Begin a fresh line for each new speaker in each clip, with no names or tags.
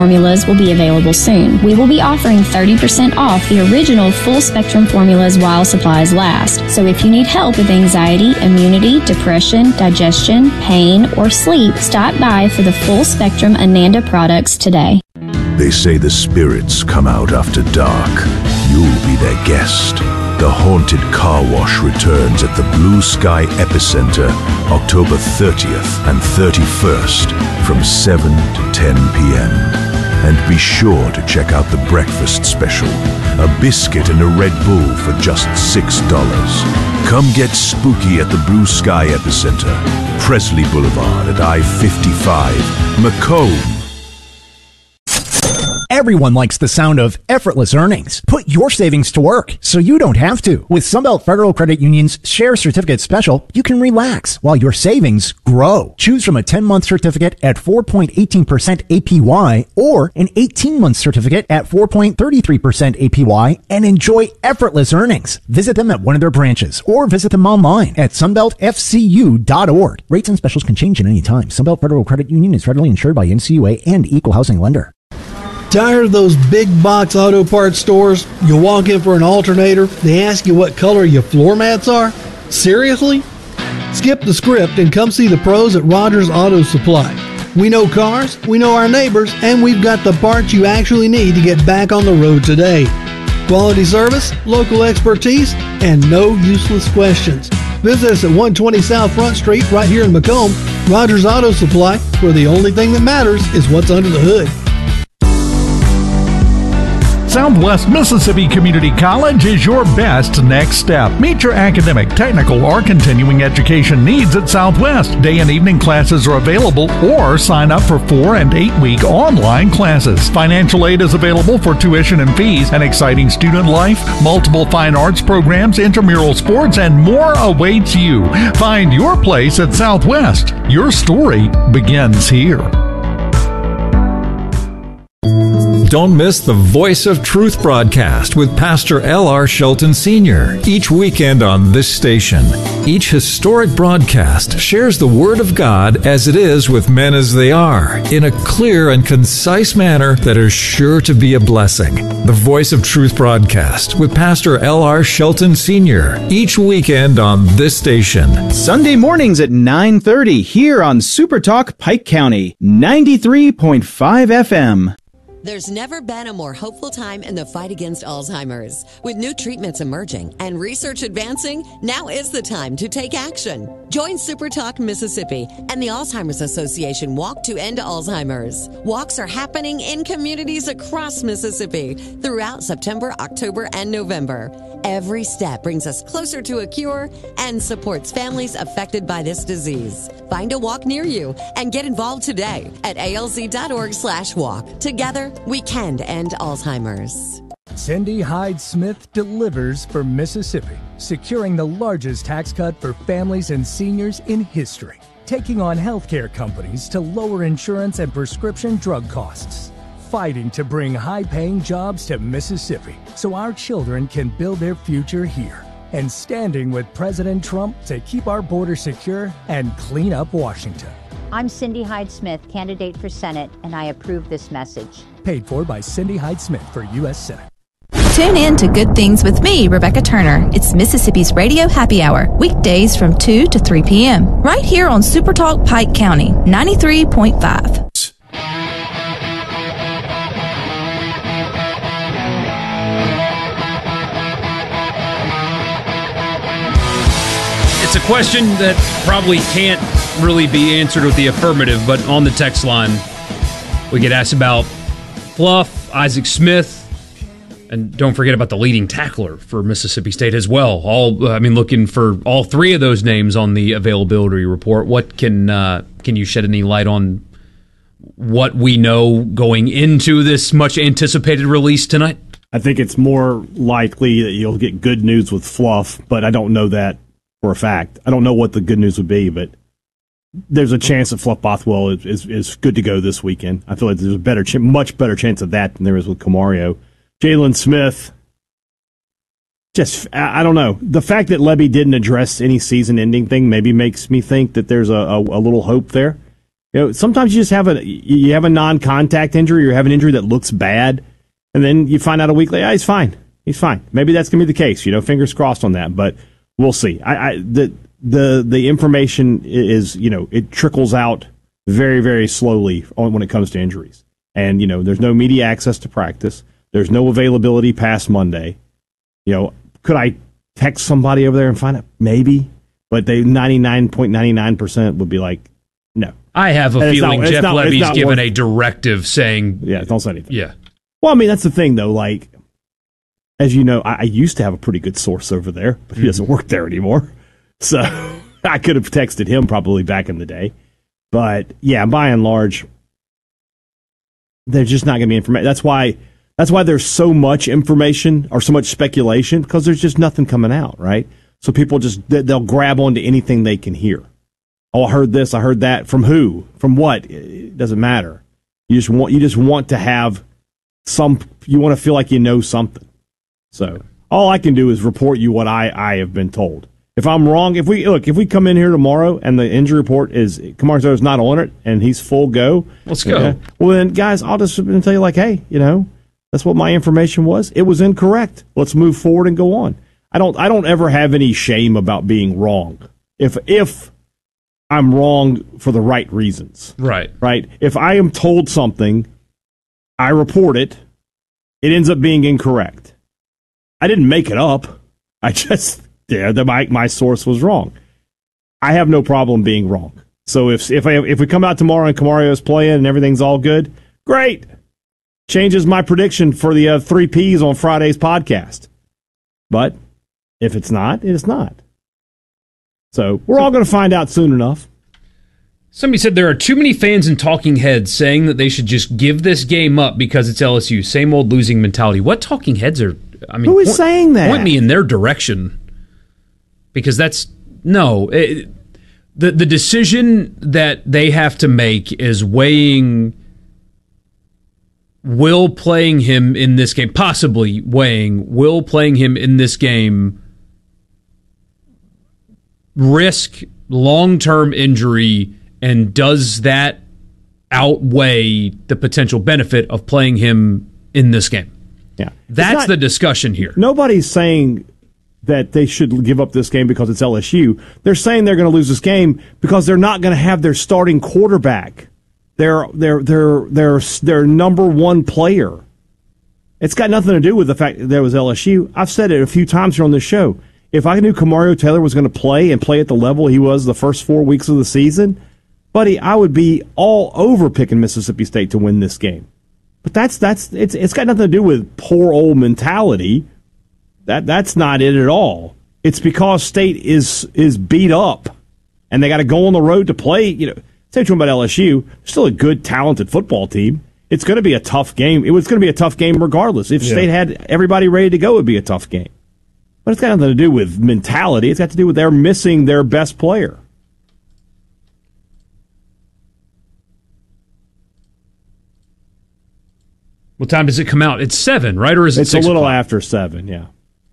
formulas will be available soon. We will be offering 30% off the original full spectrum formulas while supplies last. So if you need help with anxiety, immunity, depression, digestion, pain, or sleep, stop by for the full spectrum Ananda products today.
They say the spirits come out after dark. You'll be their guest. The Haunted Car Wash returns at the Blue Sky Epicenter October 30th and 31st from 7 to 10 p.m. And be sure to check out the breakfast special, a biscuit and a Red Bull for just $6. Come get spooky at the Blue Sky Epicenter, Presley Boulevard at I-55, Macomb.
Everyone likes the sound of effortless earnings. Put your savings to work so you don't have to. With Sunbelt Federal Credit Union's Share Certificate Special, you can relax while your savings grow. Choose from a 10-month certificate at 4.18% APY or an 18-month certificate at 4.33% APY and enjoy effortless earnings. Visit them at one of their branches or visit them online at sunbeltfcu.org. Rates and specials can change at any time. Sunbelt Federal Credit Union is federally insured by NCUA and Equal Housing Lender.
Tired of those big box auto parts stores? You walk in for an alternator, they ask you what color your floor mats are? Seriously? Skip the script and come see the pros at Rogers Auto Supply. We know cars, we know our neighbors, and we've got the parts you actually need to get back on the road today. Quality service, local expertise, and no useless questions. Visit us at 120 South Front Street right here in Macomb. Rogers Auto Supply, where the only thing that matters is what's under the hood.
Southwest Mississippi Community College is your best next step. Meet your academic, technical, or continuing education needs at Southwest. Day and evening classes are available, or sign up for 4- and 8-week online classes. Financial aid is available for tuition and fees, an exciting student life, multiple fine arts programs, intramural sports, and more awaits you. Find your place at Southwest. Your story begins here.
Don't miss the Voice of Truth broadcast with Pastor L.R. Shelton Sr. each weekend on this station. Each historic broadcast shares the Word of God as it is with men as they are, in a clear and concise manner that is sure to be a blessing. The Voice of Truth broadcast with Pastor L.R. Shelton Sr. each weekend on this station.
Sunday mornings at 9:30 here on Super Talk Pike County, 93.5 FM.
There's never been a more hopeful time in the fight against Alzheimer's. With new treatments emerging and research advancing, now is the time to take action. Join Super Talk Mississippi and the Alzheimer's Association Walk to End Alzheimer's. Walks are happening in communities across Mississippi throughout September, October, and November. Every step brings us closer to a cure and supports families affected by this disease. Find a walk near you and get involved today at alz.org/walk. Together, we can end Alzheimer's.
Cindy Hyde Smith delivers for Mississippi, securing the largest tax cut for families and seniors in history, taking on healthcare companies to lower insurance and prescription drug costs, fighting to bring high-paying jobs to Mississippi so our children can build their future here, and standing with President Trump to keep our border secure and clean up Washington.
I'm Cindy Hyde Smith, candidate for Senate, and I approve this message.
Paid for by Cindy Hyde Smith for U.S. Senate.
Tune in to Good Things with me, Rebecca Turner. It's Mississippi's Radio Happy Hour, weekdays from 2 to 3 p.m. right here on Super Talk Pike County, 93.5.
It's a question that probably can't really be answered with the affirmative, but on the text line, we get asked about Fluff, Isaac Smith, and don't forget about the leading tackler for Mississippi State as well. Looking for all three of those names on the availability report. What can you shed any light on what we know going into this much anticipated release tonight?
I think it's more likely that you'll get good news with Fluff, but I don't know that for a fact. I don't know what the good news would be, but there's a chance that Fluff Bothwell is good to go this weekend. I feel like there's a much better chance of that than there is with Camario. Jalen Smith, I don't know. The fact that Lebby didn't address any season-ending thing maybe makes me think that there's a little hope there. Sometimes you just have a non-contact injury, or you have an injury that looks bad, and then you find out a week later, he's fine. He's fine. Maybe that's going to be the case. Fingers crossed on that, but we'll see. The information is, it trickles out very, very slowly when it comes to injuries. And, there's no media access to practice. There's no availability past Monday. Could I text somebody over there and find out? Maybe. But they 99.99% would be like, no.
I have a feeling Jeff Lebby's given a directive saying...
Yeah, don't say anything.
Yeah.
Well, that's the thing, though. Like, as you know, I used to have a pretty good source over there, but he doesn't work there anymore. So I could have texted him probably back in the day. But, yeah, by and large, there's just not going to be information. That's why there's so much information or so much speculation, because there's just nothing coming out, right? So people they'll grab onto anything they can hear. Oh, I heard this, I heard that. From who? From what? It doesn't matter. You just want to have you want to feel like you know something. So all I can do is report you what I have been told. If I'm wrong, if we come in here tomorrow and the injury report is Camarzo's not on it and he's full go,
let's go.
Okay, well then, guys, I'll just tell you like, hey, that's what my information was. It was incorrect. Let's move forward and go on. I don't ever have any shame about being wrong. If I'm wrong for the right reasons.
Right.
Right. If I am told something, I report it. It ends up being incorrect. I didn't make it up. I just my source was wrong. I have no problem being wrong. So if we come out tomorrow and Camario's playing and everything's all good, great. Changes my prediction for the 3 Ps on Friday's podcast. But if it's not, it's not. So we're all going to find out soon enough.
Somebody said there are too many fans and talking heads saying that they should just give this game up because it's LSU. Same old losing mentality. What talking heads are...
Who is saying that?
Point me in their direction. Because that's... No. The decision that they have to make is weighing... Will playing him in this game... Possibly weighing... Will playing him in this game... risk long-term injury, and does that outweigh the potential benefit of playing him in this game?
Yeah.
That's the discussion here.
Nobody's saying that they should give up this game because it's LSU. They're saying they're going to lose this game because they're not going to have their starting quarterback, their number one player. It's got nothing to do with the fact that there was LSU. I've said it a few times here on this show. If I knew Camario Taylor was going to play at the level he was the first 4 weeks of the season, buddy, I would be all over picking Mississippi State to win this game. But it's got nothing to do with poor old mentality. That's not it at all. It's because State is beat up, and they got to go on the road to play. Say what you want about LSU, they're still a good, talented football team. It's going to be a tough game. It was going to be a tough game regardless. If State had everybody ready to go, it would be a tough game. But it's got nothing to do with mentality. It's got to do with they're missing their best player.
What time does it come out? It's 7, right? Or is it 6
It's a little
o'clock?
after 7, yeah.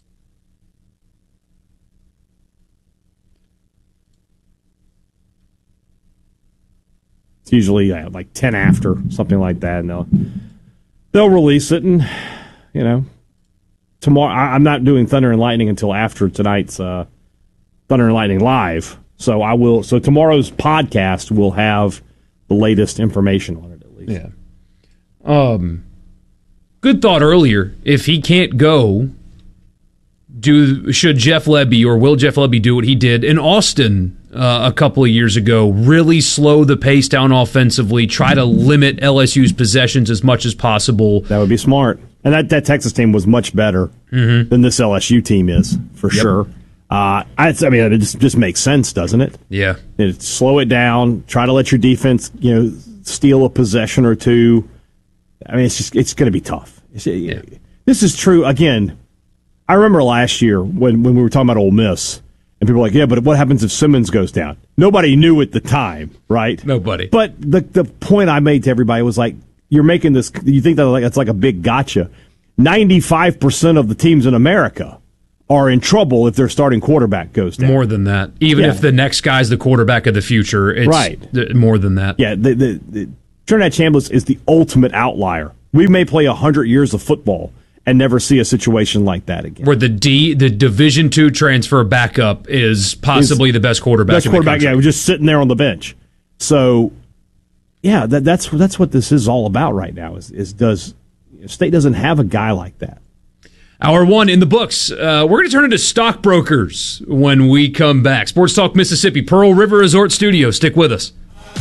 It's usually like 10 after, something like that. And they'll release it, and, tomorrow, I'm not doing Thunder and Lightning until after tonight's Thunder and Lightning Live. So I will. So tomorrow's podcast will have the latest information on it, at least.
Yeah. Good thought earlier. If he can't go, should Jeff Lebby or will Jeff Lebby do what he did in Austin a couple of years ago? Really slow the pace down offensively. Try to limit LSU's possessions as much as possible.
That would be smart. And that Texas team was much better than this LSU team is, for sure. It just makes sense, doesn't it?
Yeah.
Slow it down. Try to let your defense, steal a possession or two. It's going to be tough. This is true. Again, I remember last year when we were talking about Ole Miss, and people were like, yeah, but what happens if Simmons goes down? Nobody knew at the time, right?
Nobody.
But the point I made to everybody was like, you're making this, you think that it's like a big gotcha. 95% of the teams in America are in trouble if their starting quarterback goes down.
More than that. Even if the next guy's the quarterback of the future, it's more than that.
Yeah, the Trinidad Chambliss is the ultimate outlier. We may play 100 years of football and never see a situation like that again.
Where the Division II transfer backup is possibly the best quarterback in the country.
Yeah, we're just sitting there on the bench. So, yeah, that's what this is all about right now. State doesn't have a guy like that.
Hour 1 in the books. We're going to turn into stockbrokers when we come back. Sports Talk Mississippi, Pearl River Resort Studio. Stick with us.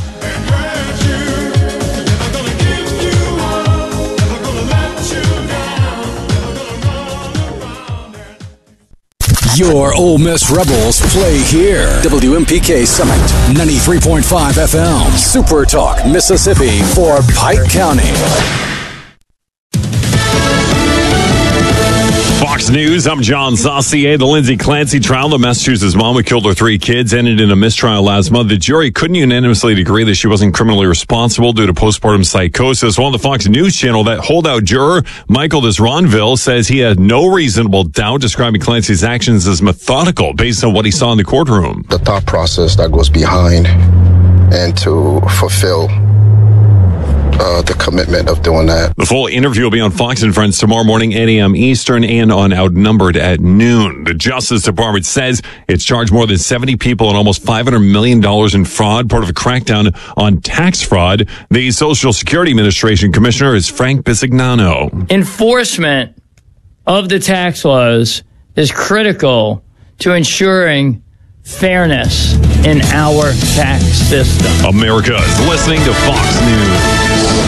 Your Ole Miss Rebels play here. WMPK Summit, 93.5 FM. Super Talk, Mississippi for Pike County.
Fox News, I'm John Saucier. The Lindsay Clancy trial, the Massachusetts mom who killed her 3 kids, ended in a mistrial last month. The jury couldn't unanimously agree that she wasn't criminally responsible due to postpartum psychosis. Well, on the Fox News channel, that holdout juror, Michael Desronville, says he had no reasonable doubt, describing Clancy's actions as methodical based on what he saw in the courtroom.
The thought process that goes behind and to fulfill the commitment of doing that.
The full interview will be on Fox and Friends tomorrow morning, 8 a.m. Eastern, and on Outnumbered at noon. The Justice Department says it's charged more than 70 people and almost $500 million in fraud, part of a crackdown on tax fraud. The Social Security Administration Commissioner is Frank Bisignano.
Enforcement of the tax laws is critical to ensuring fairness in our tax system.
America is listening to Fox News.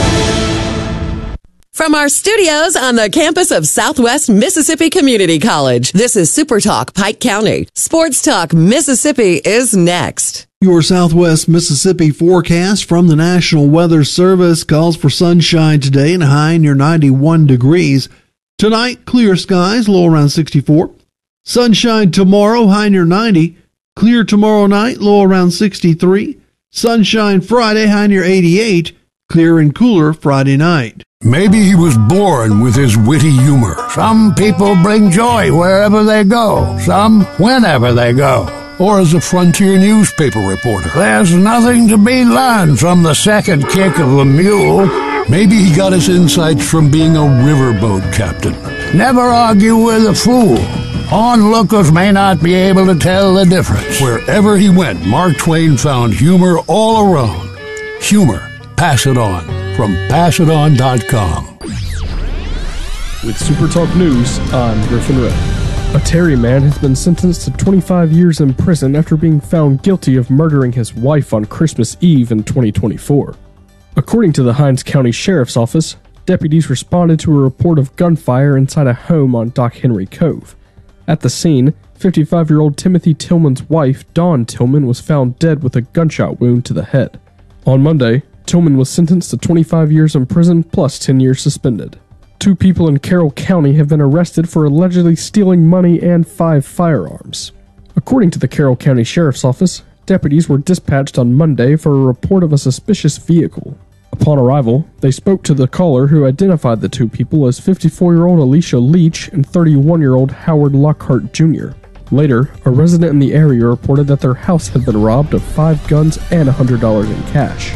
From our studios on the campus of Southwest Mississippi Community College, this is Super Talk Pike County. Sports Talk Mississippi is next.
Your Southwest Mississippi forecast from the National Weather Service calls for sunshine today and a high near 91 degrees. Tonight, clear skies, low around 64. Sunshine tomorrow, high near 90. Clear tomorrow night, low around 63. Sunshine Friday, high near 88. Clear and cooler Friday night.
Maybe he was born with his witty humor. Some people bring joy wherever they go, some whenever they go. Or as a frontier newspaper reporter. There's nothing to be learned from the second kick of a mule. Maybe he got his insights from being a riverboat captain. Never argue with a fool. Onlookers may not be able to tell the difference. Wherever he went, Mark Twain found humor all around. Humor. Pass it on. From PassItOn.com.
With Super Talk News, I'm Griffin Ray. A Terry man has been sentenced to 25 years in prison after being found guilty of murdering his wife on Christmas Eve in 2024. According to the Hinds County Sheriff's Office, deputies responded to a report of gunfire inside a home on Dock Henry Cove. At the scene, 55-year-old Timothy Tillman's wife, Dawn Tillman, was found dead with a gunshot wound to the head. On Monday, Tillman was sentenced to 25 years in prison plus 10 years suspended. 2 people in Carroll County have been arrested for allegedly stealing money and 5 firearms. According to the Carroll County Sheriff's Office, deputies were dispatched on Monday for a report of a suspicious vehicle. Upon arrival, they spoke to the caller who identified the 2 people as 54-year-old Alicia Leach and 31-year-old Howard Lockhart Jr. Later, a resident in the area reported that their house had been robbed of 5 guns and $100 in cash.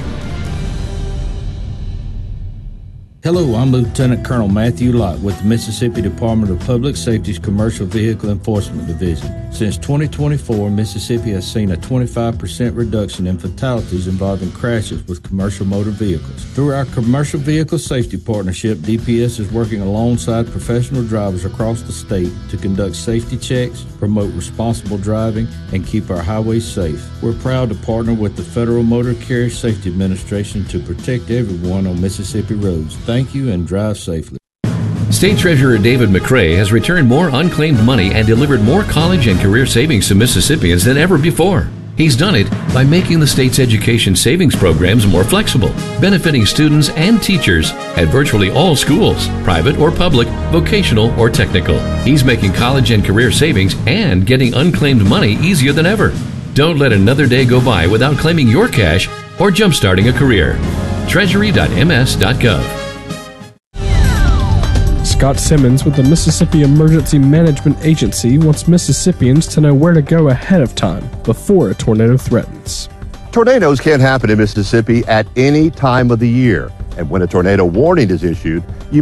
Hello, I'm Lieutenant Colonel Matthew Lott with the Mississippi Department of Public Safety's Commercial Vehicle Enforcement Division. Since 2024, Mississippi has seen a 25% reduction in fatalities involving crashes with commercial motor vehicles. Through our Commercial Vehicle Safety Partnership, DPS is working alongside professional drivers across the state to conduct safety checks, promote responsible driving, and keep our highways safe. We're proud to partner with the Federal Motor Carrier Safety Administration to protect everyone on Mississippi roads. Thank you and drive safely.
State Treasurer David McRae has returned more unclaimed money and delivered more college and career savings to Mississippians than ever before. He's done it by making the state's education savings programs more flexible, benefiting students and teachers at virtually all schools, private or public, vocational or technical. He's making college and career savings and getting unclaimed money easier than ever. Don't let another day go by without claiming your cash or jumpstarting a career. Treasury.ms.gov.
Scott Simmons with the Mississippi Emergency Management Agency wants Mississippians to know where to go ahead of time before a tornado threatens.
Tornadoes can happen in Mississippi at any time of the year. And when a tornado warning is issued, you